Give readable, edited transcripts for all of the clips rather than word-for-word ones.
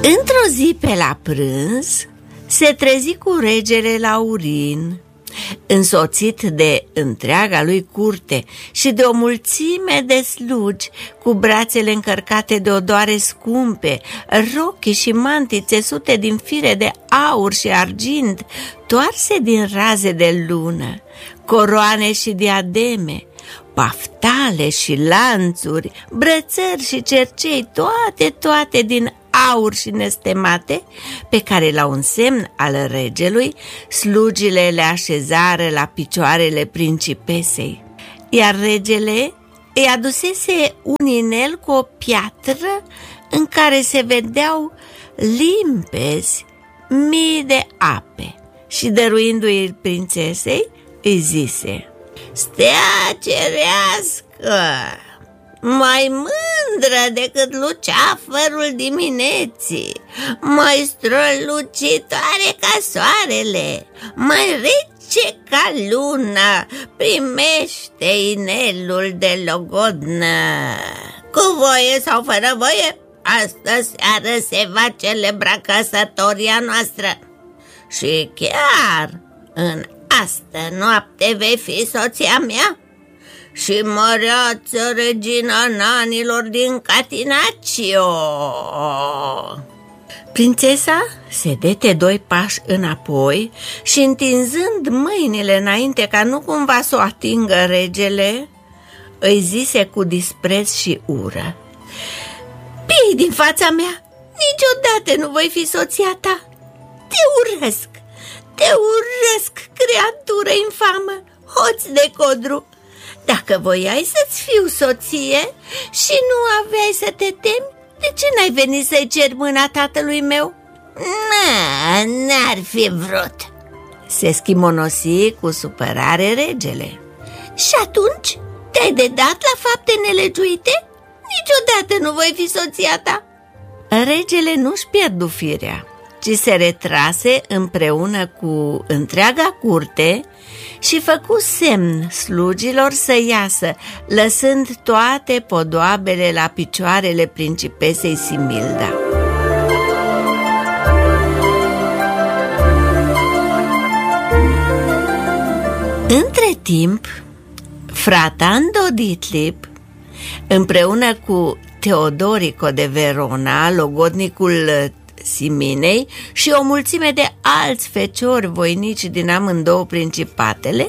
Într-o zi pe la prânz se trezi cu regele Laurin, însoțit de întreaga lui curte și de o mulțime de slugi cu brațele încărcate de odoare scumpe, rochi și mantii țesute din fire de aur și argint, toarse din raze de lună, coroane și diademe, paftale și lanțuri, brățări și cercei, toate din aur și nestemate, pe care, la un semn al regelui, slugile le așezară la picioarele principesei. Iar regele îi adusese un inel cu o piatră în care se vedeau limpezi mii de ape și, dăruindu-i prințesei, îi zise: "Stea cerească, mai mândră decât luceafărul dimineții, mai strălucitoare ca soarele, mai rece ca luna, primește inelul de logodnă. Cu voie sau fără voie, astă seară se va celebra căsătoria noastră și chiar în astă noapte vei fi soția mea și măreață regina nanilor din Catinaccio." Prințesa se dete 2 pași înapoi și, întinzând mâinile înainte ca nu cumva să o atingă regele, îi zise cu dispreț și ură: "Pii din fața mea, niciodată nu voi fi soția ta. Te urăsc, creatură infamă, hoț de codru. Dacă voiai să-ți fiu soție și nu aveai să te temi, de ce n-ai venit să-i ceri mâna tatălui meu?" N-ar fi vrut," se schimonosi cu supărare regele. "Și atunci te-ai dedat la fapte nelegiuite? Niciodată nu voi fi soția ta." Regele nu-și pierdu firea, ci se retrase împreună cu întreaga curte și făcu semn slugilor să iasă, lăsând toate podoabele la picioarele principesei Similda. Între timp, Fratando Ditlip, împreună cu Teodorico de Verona, logodnicul Siminei, și o mulțime de alți feciori voinici din amândouă principatele,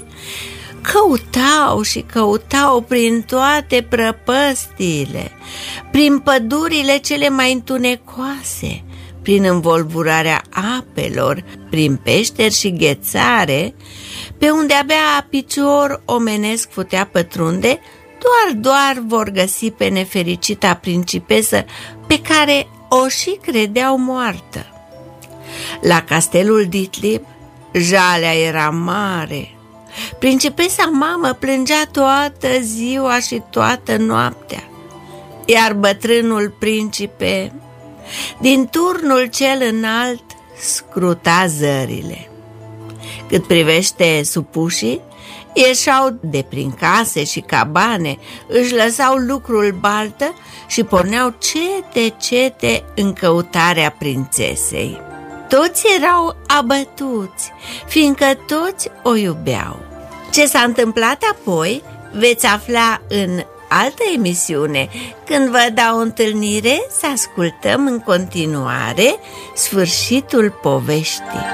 căutau prin toate prăpăstiile, prin pădurile cele mai întunecoase, prin învolburarea apelor, prin peșteri și ghețare, pe unde abia picior omenesc putea pătrunde, doar vor găsi pe nefericita principesă pe care o și credeau moartă. La castelul Ditlip, jalea era mare. Principesa mamă plângea toată ziua și toată noaptea, iar bătrânul principe, din turnul cel înalt, scruta zările. Cât privește supușii, ieșeau de prin case și cabane, își lăsau lucrul baltă și porneau cete în căutarea prințesei. Toți erau abătuți, fiindcă toți o iubeau. Ce s-a întâmplat apoi veți afla în altă emisiune, când vă dau o întâlnire să ascultăm în continuare sfârșitul poveștii.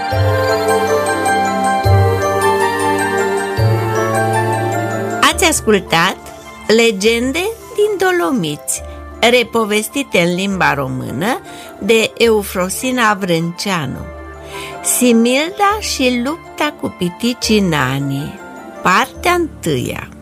Ați ascultat Legende din Dolomiți, repovestite în limba română de Eufrosina Vrânceanu. Similda și lupta cu piticii nani, partea 1.